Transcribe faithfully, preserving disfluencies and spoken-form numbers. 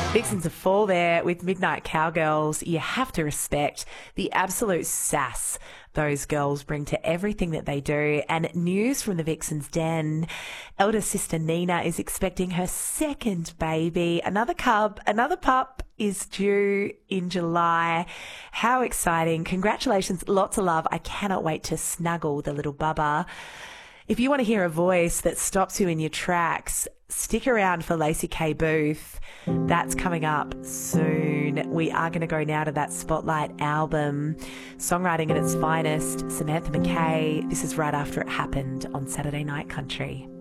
Vixens of Fall there with Midnight Cowgirls. You have to respect the absolute sass those girls bring to everything that they do. And news from the Vixens Den. Elder sister Nina is expecting her second baby. Another cub, another pup is due in July. How exciting. Congratulations. Lots of love. I cannot wait to snuggle the little bubba. If you want to hear a voice that stops you in your tracks, stick around for Lacey K. Booth. That's coming up soon. We are going to go now to that Spotlight album, songwriting at its finest, Samantha McKay. This is right after it happened on Saturday Night Country.